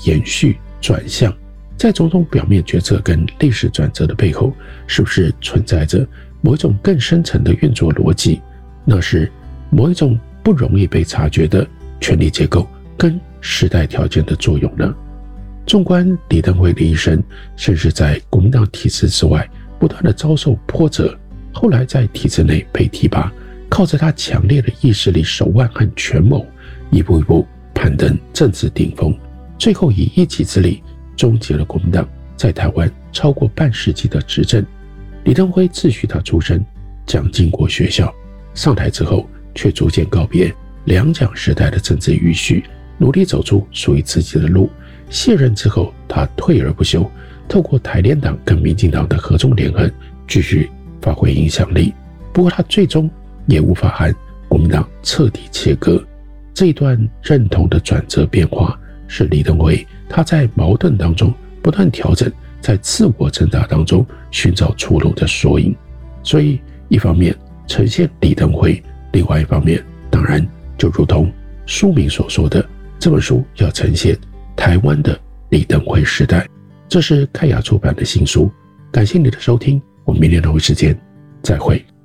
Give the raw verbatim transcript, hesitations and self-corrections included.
延续转向，在种种表面决策跟历史转折的背后，是不是存在着某一种更深层的运作逻辑？那是某一种不容易被察觉的权力结构跟时代条件的作用呢？纵观李登辉的一生，甚至在国民党体制之外不断的遭受波折，后来在体制内被提拔，靠着他强烈的意志力、手腕和权谋，一步一步攀登政治顶峰，最后以一己之力终结了国民党在台湾超过半世纪的执政。李登辉自诩他出身蒋经国学校，上台之后却逐渐告别两蒋时代的政治余绪，努力走出属于自己的路。卸任之后，他退而不休，透过台联党跟民进党的合纵连横，继续发挥影响力。不过他最终也无法和国民党彻底切割。这一段认同的转折变化，是李登辉他在矛盾当中不断调整，在自我挣扎当中寻找出路的缩影。所以一方面呈现李登辉，另外一方面当然就如同书名所说的，这本书要呈现台湾的李登辉时代。这是开雅出版的新书。感谢你的收听，我们明天同一时间再会。